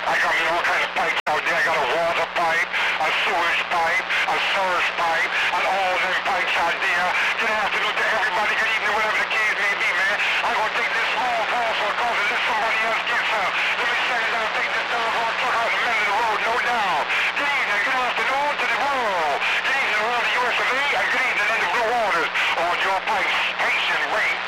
I got me all kinds of pipes out there. I got a water pipe, a sewage pipe, a surge pipe, and all them pipes out there. Good afternoon to everybody. Good evening, whatever the case may be, man. I'm going to take this small pause for a call and let somebody else get some. Let me set it down, take this telephone truck out in the middle of the road, no doubt. Good evening, good afternoon to the world. Good evening around the US of A, and good evening in the blue waters on your pipes, patient rate.